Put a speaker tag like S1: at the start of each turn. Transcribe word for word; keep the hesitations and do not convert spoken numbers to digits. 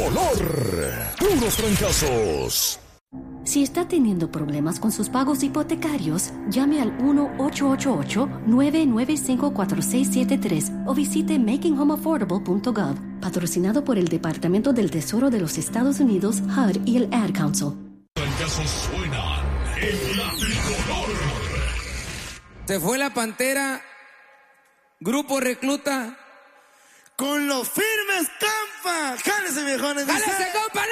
S1: tricolor. Puros trancazos.
S2: Si está teniendo problemas con sus pagos hipotecarios, llame al uno ocho ocho ocho, nueve nueve cinco, cuatro seis siete tres o visite making home affordable punto gov, patrocinado por el Departamento del Tesoro de los Estados Unidos, H U D y el Ad Council.
S1: Trancazos suenan en la tricolor.
S3: Se fue la Pantera, Grupo Recluta.
S4: Con los firmes Campa. ¡Jálese, viejones!
S3: ¡Jálese, compa!